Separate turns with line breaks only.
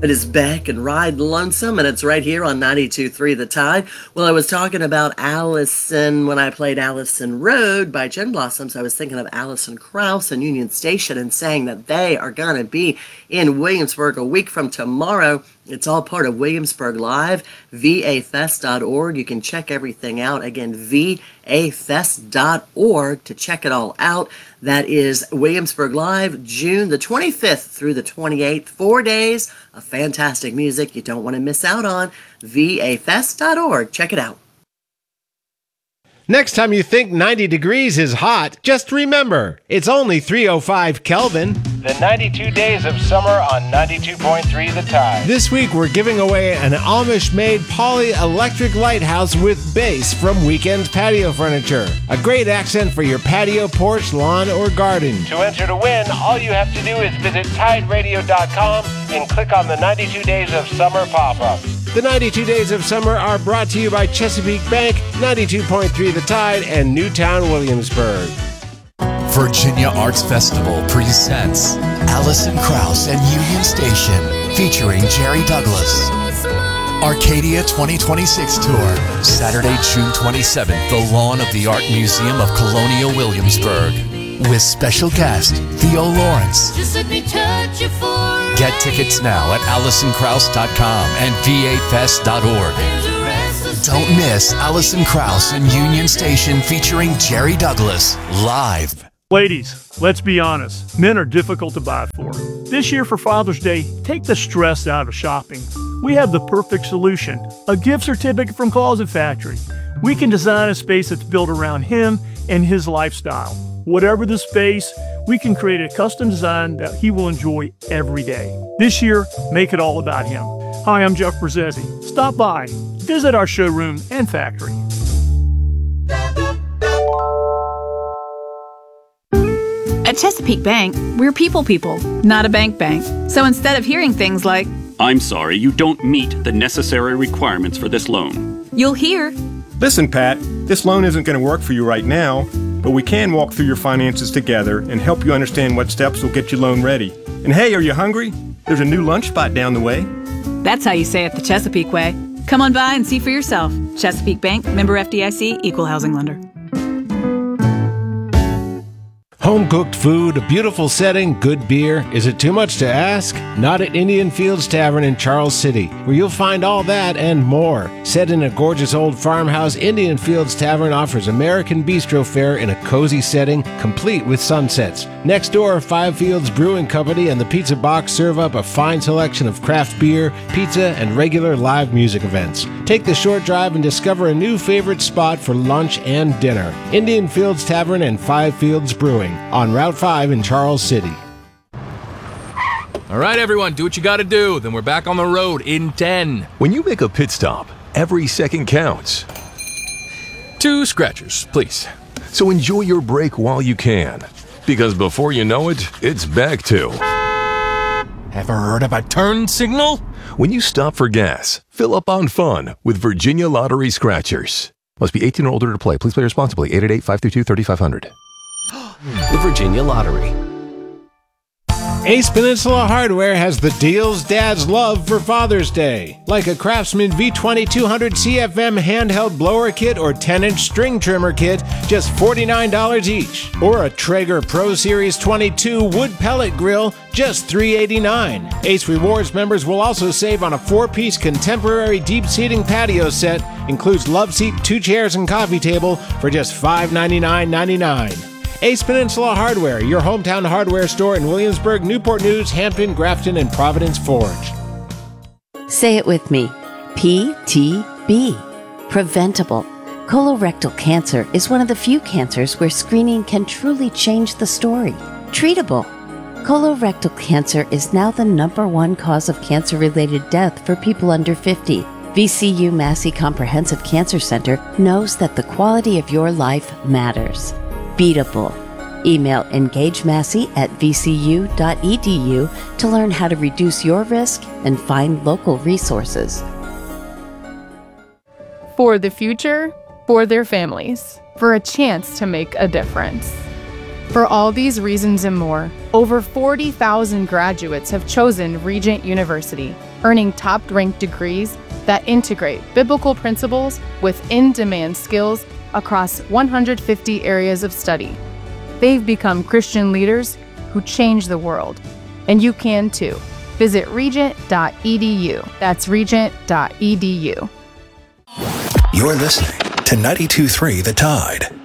It is Beck and Ride Lonesome, and it's right here on 92.3 The Tide. Well, I was talking about Allison when I played Allison Road by Gin Blossoms. I was thinking of Alison Krauss and Union Station and saying that they are going to be in Williamsburg a week from tomorrow. It's all part of Williamsburg Live, vafest.org. You can check everything out. Again, vafest.org to check it all out. That is Williamsburg Live, June the 25th through the 28th. 4 days of fantastic music you don't want to miss out on. vafest.org. Check it out.
Next time you think 90 degrees is hot, just remember, it's only 305 Kelvin.
The 92 days of summer on 92.3 The Tide.
This week we're giving away an Amish-made poly-electric lighthouse with base from Weekend Patio Furniture. A great accent for your patio, porch, lawn, or garden.
To enter to win, all you have to do is visit TideRadio.com and click on the 92 days of summer pop-up.
The 92 Days of Summer are brought to you by Chesapeake Bank, 92.3 The Tide, and Newtown Williamsburg.
Virginia Arts Festival presents Alison Krauss and Union Station, featuring Jerry Douglas. Arcadia 2026 Tour, Saturday, June 27th, the lawn of the Art Museum of Colonial Williamsburg. With special guest, Theo Lawrence.
Just let me touch you for
Get tickets now at AlisonKrauss.com and vafest.org. Don't miss Alison Krauss and Union Station featuring Jerry Douglas, live.
Ladies, let's be honest, men are difficult to buy for. This year for Father's Day, take the stress out of shopping. We have the perfect solution, a gift certificate from Closet Factory. We can design a space that's built around him and his lifestyle. Whatever the space, we can create a custom design that he will enjoy every day. This year, make it all about him. Hi, I'm Jeff Brzezzi. Stop by, visit our showroom and factory.
At Chesapeake Bank, we're people, not a bank. So instead of hearing things like,
"I'm sorry, you don't meet the necessary requirements for this loan,"
you'll hear,
"Listen, Pat, this loan isn't going to work for you right now, but we can walk through your finances together and help you understand what steps will get you loan ready. And hey, are you hungry? There's a new lunch spot down the way."
That's how you say it the Chesapeake way. Come on by and see for yourself. Chesapeake Bank, member FDIC, equal housing lender.
Home-cooked food, a beautiful setting, good beer. Is it too much to ask? Not at Indian Fields Tavern in Charles City, where you'll find all that and more. Set in a gorgeous old farmhouse, Indian Fields Tavern offers American bistro fare in a cozy setting, complete with sunsets. Next door, Five Fields Brewing Company and the Pizza Box serve up a fine selection of craft beer, pizza, and regular live music events. Take the short drive and discover a new favorite spot for lunch and dinner. Indian Fields Tavern and Five Fields Brewing on Route 5 in Charles City.
All right, everyone, do what you gotta do. Then we're back on the road in 10.
When you make a pit stop, every second counts.
2 scratchers, please.
So enjoy your break while you can. Because before you know it, it's back to...
Ever heard of a turn signal?
When you stop for gas, fill up on fun with Virginia Lottery Scratchers. Must be 18 or older to play. Please play responsibly. 888-532-3500.
The Virginia Lottery.
Ace Peninsula Hardware has the deals dads love for Father's Day. Like a Craftsman V2200 CFM handheld blower kit or 10-inch string trimmer kit, just $49 each. Or a Traeger Pro Series 22 wood pellet grill, just $389. Ace Rewards members will also save on a 4-piece contemporary deep seating patio set. Includes love seat, 2 chairs, and coffee table for just $599.99. Ace Peninsula Hardware, your hometown hardware store in Williamsburg, Newport News, Hampton, Grafton, and Providence Forge.
Say it with me. PTB. Preventable. Colorectal cancer is one of the few cancers where screening can truly change the story. Treatable. Colorectal cancer is now the #1 cause of cancer-related death for people under 50. VCU Massey Comprehensive Cancer Center knows that the quality of your life matters. Beatable. Email engagemassey@vcu.edu to learn how to reduce your risk and find local resources.
For the future, for their families, for a chance to make a difference. For all these reasons and more, over 40,000 graduates have chosen Regent University, earning top-ranked degrees that integrate biblical principles with in-demand skills across 150 areas of study. They've become Christian leaders who change the world, and you can too. Visit regent.edu. That's regent.edu.
You're listening to 92.3 The Tide.